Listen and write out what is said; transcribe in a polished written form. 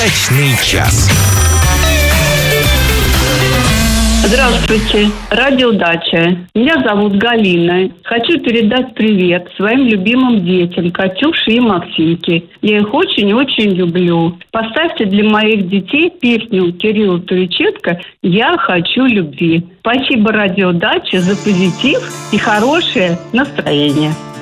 Удачный час. Здравствуйте, радио «Дача». Меня зовут Галина. Хочу передать привет своим любимым детям, Катюше и Максимке. Я их очень-очень люблю. Поставьте для моих детей песню Кирилла Туриченко «Я хочу любви». Спасибо радио «Дача» за позитив и хорошее настроение.